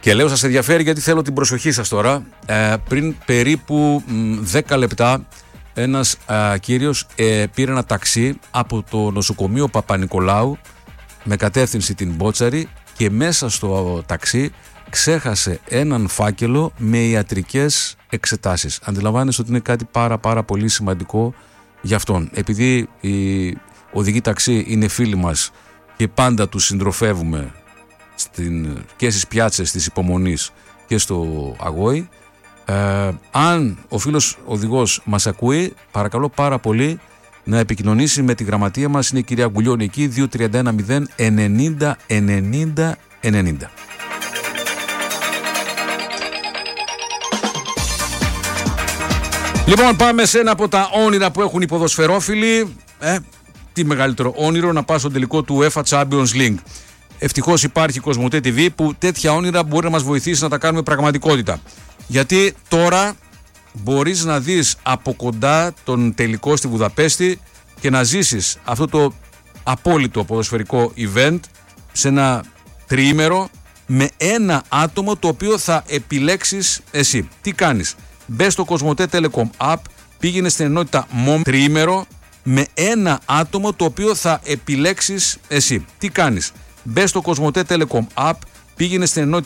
Και λέω σας ενδιαφέρει γιατί θέλω την προσοχή σας τώρα. Πριν περίπου 10 λεπτά ένας κύριος πήρε ένα ταξί από το νοσοκομείο Παπα-Νικολάου με κατεύθυνση την Μπότσαρη και μέσα στο ταξί ξέχασε έναν φάκελο με ιατρικές εξετάσεις. Αντιλαμβάνεστε ότι είναι κάτι πάρα πολύ σημαντικό για αυτόν. Επειδή οι οδηγοί ταξί είναι φίλοι μας και πάντα τους συντροφεύουμε και στις πιάτσες της Υπομονής και στο Αγόη, αν ο φίλος οδηγός μας ακούει, παρακαλώ πάρα πολύ να επικοινωνήσει με τη γραμματεία μας. Είναι η κυρία Γκουλιώνη εκεί, 2310 90 90 90. Λοιπόν, πάμε σε ένα από τα όνειρα που έχουν οι ποδοσφαιρόφιλοι. Τι μεγαλύτερο όνειρο να πας στο τελικό του UEFA Champions League. Ευτυχώς υπάρχει Κοσμοτέ TV που τέτοια όνειρα μπορεί να μας βοηθήσει να τα κάνουμε πραγματικότητα. Γιατί τώρα μπορείς να δεις από κοντά τον τελικό στη Βουδαπέστη και να ζήσεις αυτό το απόλυτο ποδοσφαιρικό event σε ένα τριήμερο με ένα άτομο το οποίο θα επιλέξεις εσύ. Τι κάνεις? Μπες στο Κοσμοτέ Telecom App, πήγαινε στην ενότητα MOM τριήμερο με ένα άτομο το οποίο θα επιλέξεις εσύ. Τι κάνεις? Μπες στο Κοσμοτέ Telecom App, πήγαινε στην ενότητα